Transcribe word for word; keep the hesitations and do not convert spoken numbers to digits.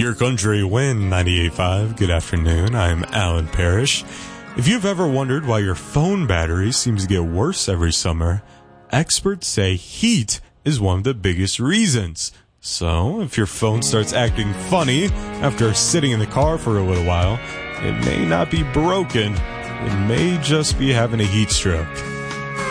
Your Country Win ninety-eight point five. Good afternoon. I'm Alan Parrish. If you've ever wondered why your phone battery seems to get worse every summer, experts say heat is one of the biggest reasons. So, if your phone starts acting funny after sitting in the car for a little while, it may not be broken. It may just be having a heat stroke.